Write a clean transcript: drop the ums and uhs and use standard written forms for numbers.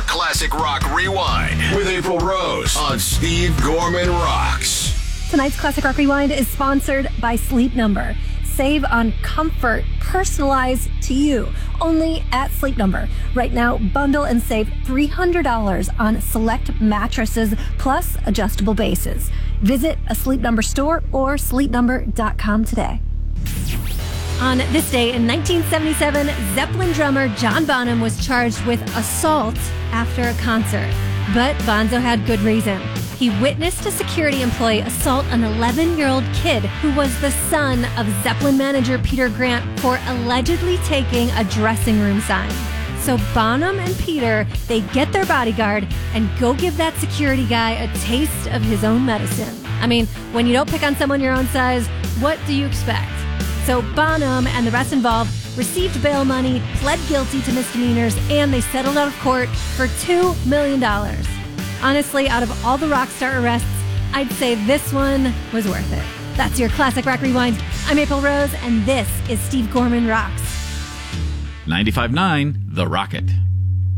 Classic Rock Rewind with April Rose on Steve Gorman Rocks. Tonight's Classic Rock Rewind is sponsored by Sleep Number. Save on comfort, personalized to you, only at Sleep Number. Right now, bundle and save $300 on select mattresses plus adjustable bases. Visit a Sleep Number store or sleepnumber.com today. On this day in 1977, Zeppelin drummer John Bonham was charged with assault after a concert. But Bonzo had good reason. He witnessed a security employee assault an 11-year-old kid who was the son of Zeppelin manager Peter Grant for allegedly taking a dressing room sign. So Bonham and Peter, they get their bodyguard and go give that security guy a taste of his own medicine. I mean, when you don't pick on someone your own size, what do you expect? So Bonham and the rest involved received bail money, pled guilty to misdemeanors, and they settled out of court for $2 million. Honestly, out of all the rock star arrests, I'd say this one was worth it. That's your Classic Rock Rewind. I'm April Rose, and this is Steve Gorman Rocks. 95.9 The Rocket.